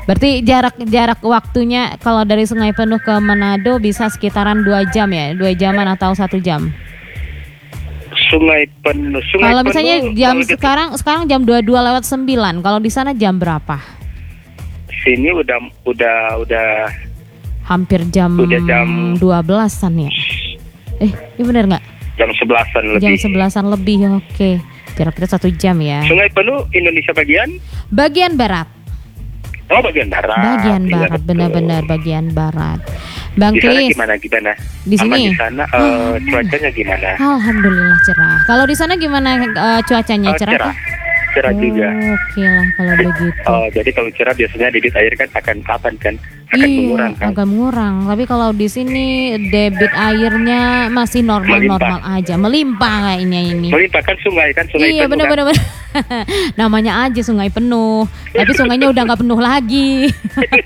Berarti jarak waktunya kalau dari Sungai Penuh ke Manado bisa sekitaran 2 jam ya? 2 jaman atau 1 jam? Sungai Penuh. Kalau misalnya jam sekarang jam 22:09. Kalau di sana jam berapa? Sini udah Hampir jam 12-an ya? Ini benar nggak? Jam 11-an lebih. Jam 11-an lebih, oke. Jarak kita 1 jam ya. Sungai Penuh Indonesia bagian? Bagian barat. Oh, bagian barat. Bagian Iya, barat, betul. benar-benar bagian barat. Bang Di sana Kris, gimana? di sini? Di sana cuacanya gimana? Alhamdulillah cerah. Kalau di sana gimana cuacanya? Cerah? Cerah. Cerah juga. Oke lah kalau begitu. Jadi kalau cerah biasanya debit air kan akan mengurang kan? Agak mengurang. Tapi kalau di sini debit airnya masih normal-normal aja, melimpah kayaknya ini. Melimpah kan sungai Iya, penuh benar. Namanya aja sungai penuh, tapi sungainya udah nggak penuh lagi.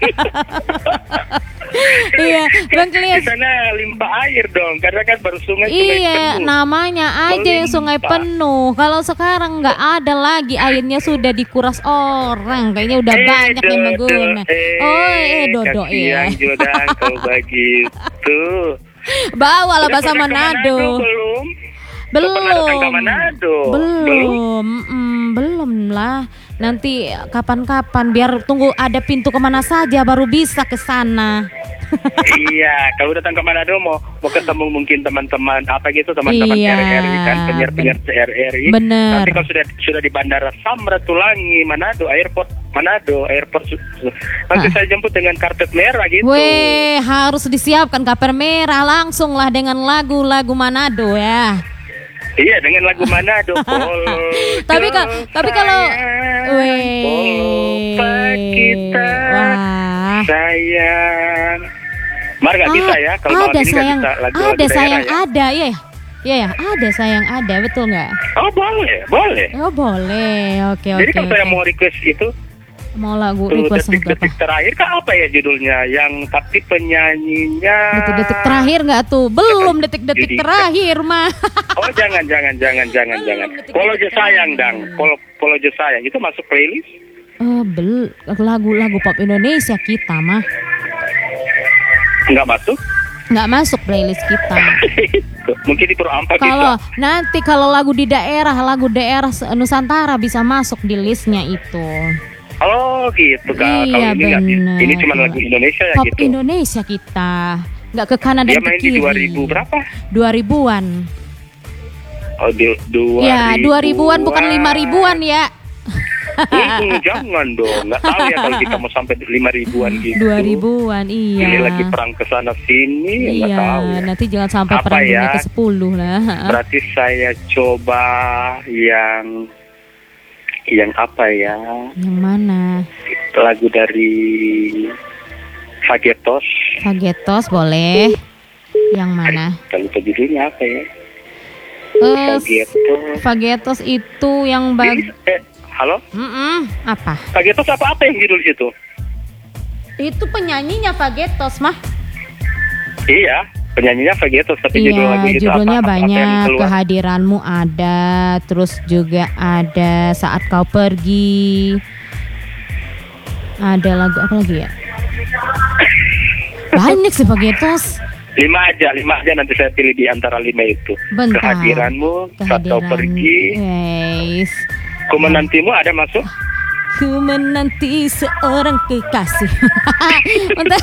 Iya, Bang Kris. Di sana limpah air dong, karena kan baru sungai Iya, penuh. namanya aja yang sungai penuh. Kalau sekarang nggak ada lagi, airnya sudah dikuras orang. Kayaknya udah banyak yang mengguna. Dodo ya. Yang jodoh kau begitu. Bawa lah Udah bahasa pernah ke Manado. Belum. Belum lah. Nanti kapan-kapan biar tunggu ada pintu kemana saja baru bisa ke sana. Iya, kalau datang ke Manado mau ketemu mungkin teman-teman teman-teman Iya, RRI kan, penyiar RRI. Bener. Nanti kalau sudah di Bandara Samratulangi Manado airport nanti saya jemput dengan karpet merah gitu. Weh, harus disiapkan karpet merah langsung lah dengan lagu-lagu Manado ya. Iya, dengan lagu Manado. Tapi kalau kita wah. sayang. Mar nggak bisa ya kalau ada ini sayang, nggak bisa lagu ada sayang, daerah, ya? ada ya, ada sayang, ada, betul nggak? Oh boleh. Oh boleh, oke. Jadi kalau saya mau request itu mau lagu request apa? detik-detik terakhir kan apa ya judulnya? Yang tapi penyanyinya Detik-detik terakhir nggak tuh? Belum detik-detik terakhir mah. Oh jangan. Polojo sayang dang. Polojo sayang itu masuk playlist? Lagu-lagu pop Indonesia kita mah. Nggak masuk? Nggak masuk playlist kita. Mungkin di Puro Ampat Nanti kalau lagu daerah Nusantara bisa masuk di listnya itu. Oh gitu kan. Iya, kalau ini cuma bener. lagu Indonesia ya Pop gitu. Indonesia kita. Nggak ke kanan Dia dan ke main di kiri. 2000 berapa? 2000-an. Oh, 2000. Ya, 2000-an bukan 5000-an ya. Jangan dong, nggak tahu ya kalau kita mau sampai 5.000-an gitu. 2000-an, iya. Ini lagi perang ke sana sini, nggak tahu ya. Nanti jangan sampai Apa perang dunia ya? ke-10 lah. Berarti saya coba yang apa ya? Yang mana? Lagu dari Fagetos boleh. Yang mana? Kalau judulnya apa ya? Fagetos itu yang halo? Apa? Fagetos apa yang judul itu? Itu penyanyinya Fagetos mah. Iya, penyanyinya Fagetos, tapi judul lagu itu judulnya apa banyak. yang keluar? Kehadiranmu ada, terus juga ada Saat Kau Pergi. Ada lagu apa lagi ya? Banyak sih Fagetos. 5 aja nanti saya pilih di antara 5 itu. Bentar. Kehadiranmu, Saat Kau Pergi. Yes. Ku Menantimu ada masuk? Ku menanti seorang kekasih. Bentar.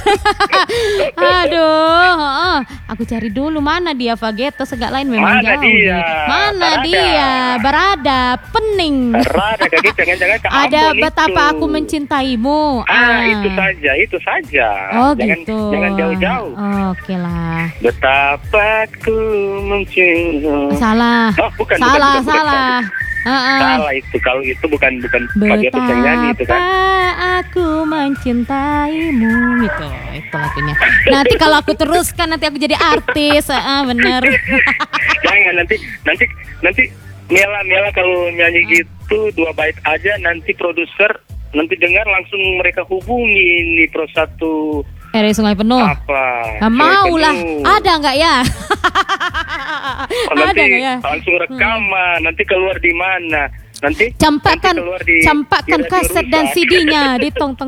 Aduh, aku cari dulu mana dia Fagetos, agak lain memang Mana jauh. dia? Mana Barada. dia? Barada, pening. Rada kaget, jangan-jangan ke Ada Ambon Betapa itu. Aku Mencintaimu. Itu saja. Oh jangan, gitu. Jangan jauh-jauh. Oke lah. Betapa ku mencintaimu. Salah. Oh, bukan. Salah. Salah itu. Kalau itu bukan Fagetos yang nyanyi itu kan. Betapa Aku Mencintaimu gitu. Itu lagunya. Nanti kalau aku teruskan nanti aku jadi artis. Bener. Jangan nanti Mela kalau nyanyi gitu 2 bait aja, nanti produser nanti dengar langsung mereka hubungi nih Pro 1 RRI Sungai Penuh. apa? Mau lah. Ada nggak ya? Nanti Ada nggak ya? langsung rekaman. Nanti keluar di mana? Nanti Campakkan keluar di kaset dan rusak. CD-nya di tong